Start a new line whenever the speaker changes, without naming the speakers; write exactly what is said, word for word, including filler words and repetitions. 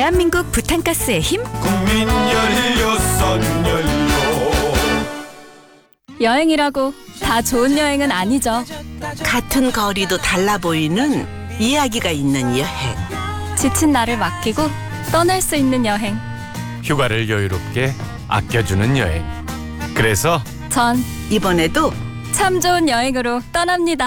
대한민국 부탄가스의 힘.
국민 열여섯 연료.
여행이라고 다 좋은 여행은 아니죠.
같은 거리도 달라 보이는 이야기가 있는 여행.
지친 나를 맡기고 떠날 수 있는 여행.
휴가를 여유롭게 아껴주는 여행. 그래서
전
이번에도
참 좋은 여행으로 떠납니다.